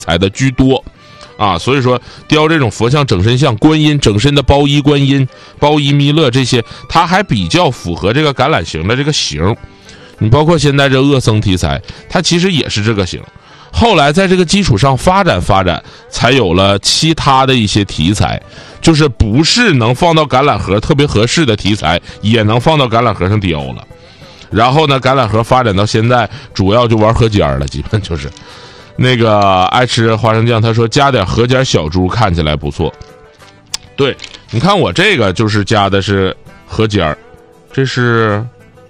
材的居多啊，所以说雕这种佛像、整身像、观音、整身的包衣观音、包衣弥勒这些，它还比较符合这个橄榄形的这个形。你包括现在这恶僧题材，它其实也是这个形。后来在这个基础上发展，才有了其他的一些题材，就是不是能放到橄榄核特别合适的题材，也能放到橄榄核上雕了。然后呢，橄榄核发展到现在，主要就玩河尖了，基本就是那个爱吃花生酱，他说加点河尖小猪看起来不错。对，你看我这个就是加的是河尖，这是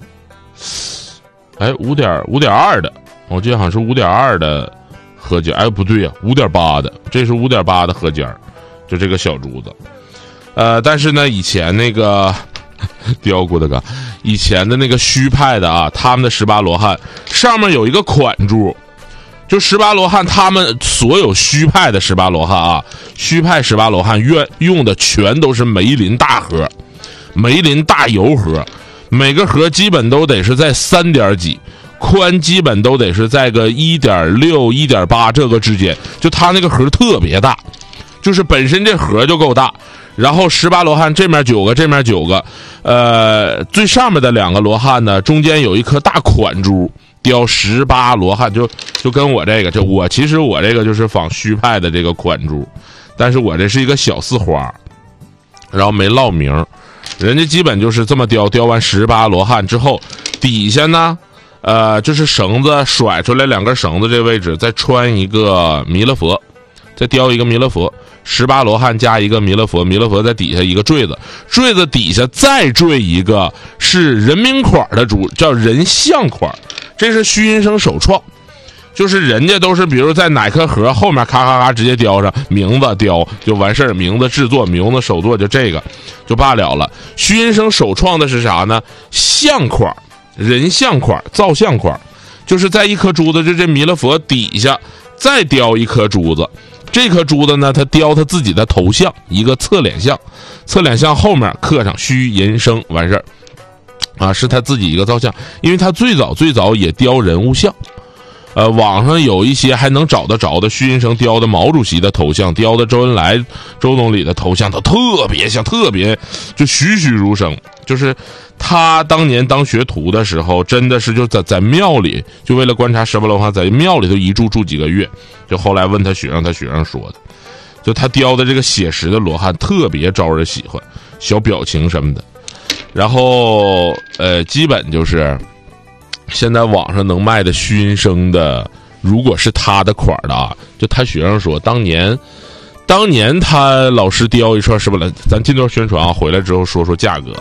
5.2的。我记得好像是5.2的河尖，哎，不对呀，5.8的，这是5.8的河尖，就这个小珠子。但是呢，以前那个雕过的个，以前的那个虚派的啊，他们的18罗汉上面有一个款珠，就18罗汉他们所有虚派的18罗汉啊，虚派18罗汉用的全都是梅林大盒，梅林大油盒，每个盒基本都得是在3点几。宽基本都得是在个1.6、1.8这个之间，就它那个盒特别大，就是本身这盒就够大。然后18罗汉这面9个，这面9个，最上面的2个罗汉呢，中间有一颗大款珠，雕18罗汉，就跟我这个，其实我这个就是仿虚派的这个款珠，但是我这是一个小4花，然后没落名，人家基本就是这么雕完18罗汉之后，底下呢。就是绳子甩出来2根绳子，这位置再穿一个弥勒佛，再雕一个弥勒佛，18罗汉加一个弥勒佛，弥勒佛在底下一个坠子，坠子底下再坠一个是人名款的珠，叫人像款，这是虚云生首创，就是人家都是比如在哪颗盒后面咔咔咔直接雕上名字雕就完事儿，名字制作、名字手作就这个就罢了。虚云生首创的是啥呢？像款。人像款、造像款，就是在一颗珠子，这弥勒佛底下再雕一颗珠子，这颗珠子呢，他雕他自己的头像，一个侧脸像，侧脸像后面刻上虚银生，完事儿啊，是他自己一个造像，因为他最早也雕人物像。网上有一些还能找得着的虚云生雕的毛主席的头像，雕的周恩来、周总理的头像，都特别像，特别就栩栩如生。就是他当年当学徒的时候，真的是就在庙里，就为了观察18罗汉，在庙里头一住几个月。就后来问他学生，他学生说的，就他雕的这个写实的罗汉特别招人喜欢，小表情什么的。然后基本就是。现在网上能卖的虚云生的，如果是他的款的啊，就他学生说，当年他老师雕一串是不是？咱进段宣传啊，回来之后说价格。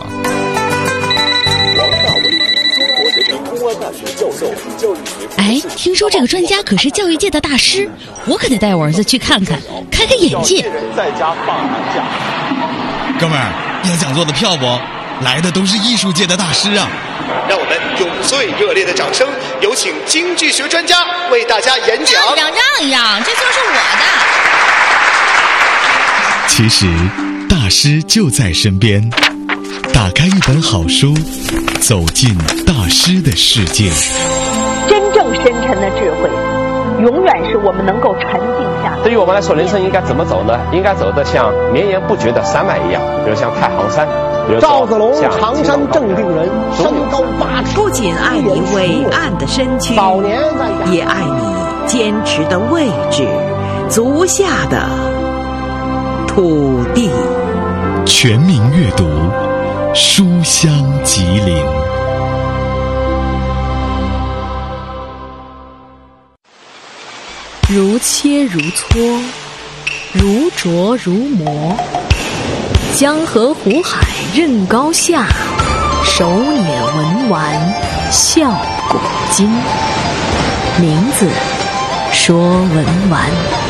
哎，听说这个专家可是教育界的大师，我可得带我儿子去看看，开眼界。 哥们儿，要讲座的票不？来的都是艺术界的大师啊！ 让我们用最热烈的掌声，有请京剧学专家为大家演讲。 让一让，这就是我的。 其实，大师就在身边。打开一本好书，走进大师的世界。 真正深沉的智慧，永远是我们能够沉静下。 对于我们来说，人生应该怎么走呢？应该走得像绵延不绝的山脉一样，比如像太行山。 赵子龙，常山正定人，身高8尺。 不仅爱你伟岸的身躯，也爱你坚持的位置，足下的土地。 全民阅读，书香吉林。 如切如磋，如琢如磨。江河湖海任高下，手捻文玩笑古今。名字说文玩。